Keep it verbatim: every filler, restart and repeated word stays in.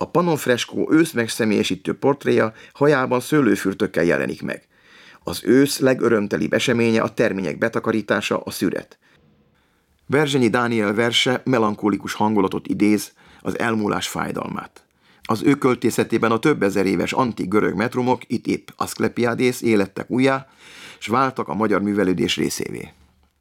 A Pannon-freskó ősz megszemélyesítő portréja hajában szőlőfürtökkel jelenik meg. Az ősz legörömtelibb eseménye a termények betakarítása, a szüret. Berzsenyi Dániel verse melankolikus hangulatot idéz, az elmúlás fájdalmát. Az ő költészetében a több ezer éves antik görög metrumok itt épp Aszklepiádész élettek újjá, s váltak a magyar művelődés részévé.